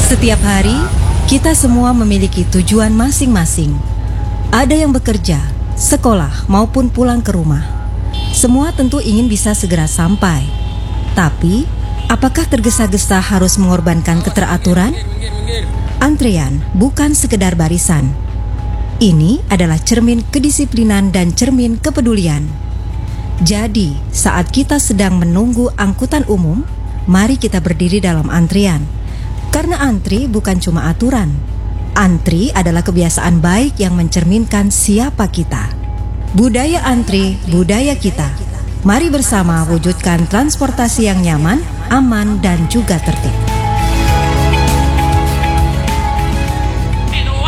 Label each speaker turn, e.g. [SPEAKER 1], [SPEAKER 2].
[SPEAKER 1] Setiap hari, kita semua memiliki tujuan masing-masing. Ada yang bekerja, sekolah, maupun pulang ke rumah. Semua tentu ingin bisa segera sampai. Tapi, apakah tergesa-gesa harus mengorbankan keteraturan? Antrean bukan sekedar barisan. Ini adalah cermin kedisiplinan dan cermin kepedulian. Jadi, saat kita sedang menunggu angkutan umum, mari kita berdiri dalam antrian. Karena antri bukan cuma aturan. Antri adalah kebiasaan baik yang mencerminkan siapa kita. Budaya antri, budaya kita. Mari bersama wujudkan transportasi yang nyaman, aman, dan juga tertib.